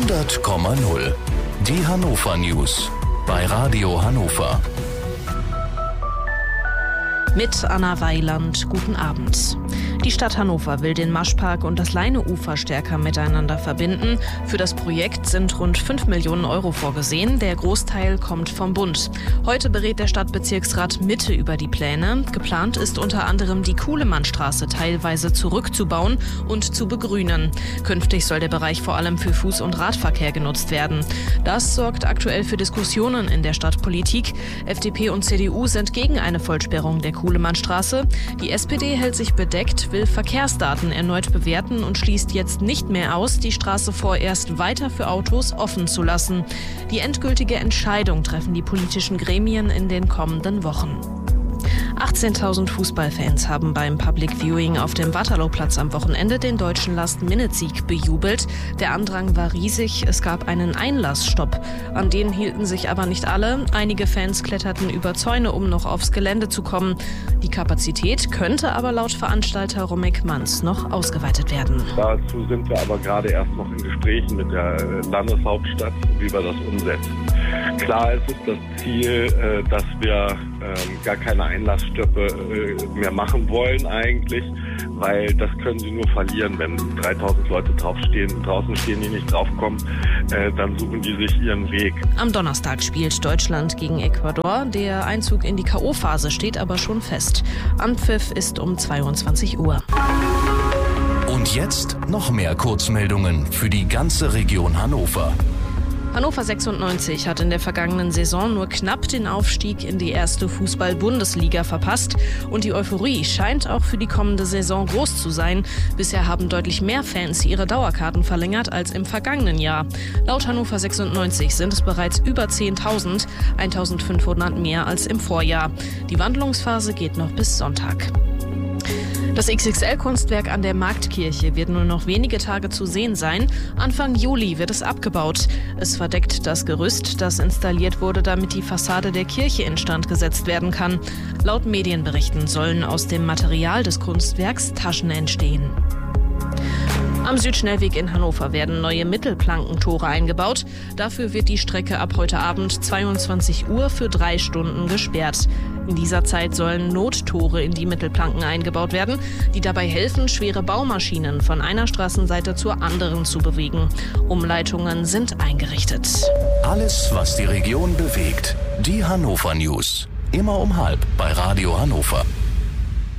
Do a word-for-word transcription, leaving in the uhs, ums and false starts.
hundert Komma null. Die Hannover News bei Radio Hannover. Mit Anna Weiland, guten Abend. Die Stadt Hannover will den Maschpark und das Leineufer stärker miteinander verbinden. Für das Projekt sind rund fünf Millionen Euro vorgesehen. Der Großteil kommt vom Bund. Heute berät der Stadtbezirksrat Mitte über die Pläne. Geplant ist unter anderem, die Kuhlemannstraße teilweise zurückzubauen und zu begrünen. Künftig soll der Bereich vor allem für Fuß- und Radverkehr genutzt werden. Das sorgt aktuell für Diskussionen in der Stadtpolitik. F D P und C D U sind gegen eine Vollsperrung der Kuhlemannstraße. Die S P D hält sich bedeckt, will Verkehrsdaten erneut bewerten und schließt jetzt nicht mehr aus, die Straße vorerst weiter für Autos offen zu lassen. Die endgültige Entscheidung treffen die politischen Gremien in den kommenden Wochen. achtzehntausend Fußballfans haben beim Public Viewing auf dem Waterlooplatz am Wochenende den deutschen Last-Minute-Sieg bejubelt. Der Andrang war riesig, es gab einen Einlassstopp. An den hielten sich aber nicht alle. Einige Fans kletterten über Zäune, um noch aufs Gelände zu kommen. Die Kapazität könnte aber laut Veranstalter Romek Manz noch ausgeweitet werden. Dazu sind wir aber gerade erst noch in Gesprächen mit der Landeshauptstadt, wie wir das umsetzen. Klar ist es das Ziel, dass wir gar keine Einlassstöppe mehr machen wollen eigentlich, weil das können sie nur verlieren, wenn dreitausend Leute draufstehen, draußen stehen, die nicht draufkommen, dann suchen die sich ihren Weg. Am Donnerstag spielt Deutschland gegen Ecuador. Der Einzug in die K O-Phase steht aber schon fest. Anpfiff ist um zweiundzwanzig Uhr. Und jetzt noch mehr Kurzmeldungen für die ganze Region Hannover. Hannover sechsundneunzig hat in der vergangenen Saison nur knapp den Aufstieg in die erste Fußball-Bundesliga verpasst. Und die Euphorie scheint auch für die kommende Saison groß zu sein. Bisher haben deutlich mehr Fans ihre Dauerkarten verlängert als im vergangenen Jahr. Laut Hannover sechsundneunzig sind es bereits über zehntausend, eintausendfünfhundert mehr als im Vorjahr. Die Wandlungsphase geht noch bis Sonntag. Das X X L-Kunstwerk an der Marktkirche wird nur noch wenige Tage zu sehen sein. Anfang Juli wird es abgebaut. Es verdeckt das Gerüst, das installiert wurde, damit die Fassade der Kirche instand gesetzt werden kann. Laut Medienberichten sollen aus dem Material des Kunstwerks Taschen entstehen. Am Südschnellweg in Hannover werden neue Mittelplankentore eingebaut. Dafür wird die Strecke ab heute Abend zweiundzwanzig Uhr für drei Stunden gesperrt. In dieser Zeit sollen Nottore in die Mittelplanken eingebaut werden, die dabei helfen, schwere Baumaschinen von einer Straßenseite zur anderen zu bewegen. Umleitungen sind eingerichtet. Alles, was die Region bewegt. Die Hannover News. Immer um halb bei Radio Hannover.